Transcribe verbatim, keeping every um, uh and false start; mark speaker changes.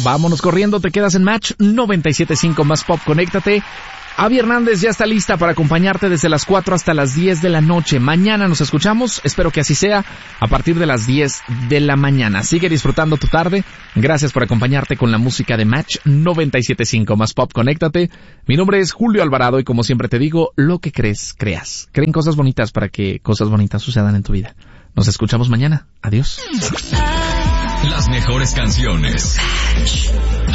Speaker 1: Vámonos corriendo, te quedas en Match noventa y siete punto cinco más Pop, conéctate. Avi Hernández ya está lista para acompañarte desde las cuatro hasta las diez de la noche. Mañana nos escuchamos, espero que así sea, a partir de las diez de la mañana. Sigue disfrutando tu tarde. Gracias por acompañarte con la música de Match noventa y siete punto cinco más Pop, conéctate. Mi nombre es Julio Alvarado y como siempre te digo, lo que crees, creas. Creen cosas bonitas para que cosas bonitas sucedan en tu vida. Nos escuchamos mañana. Adiós.
Speaker 2: Las mejores canciones.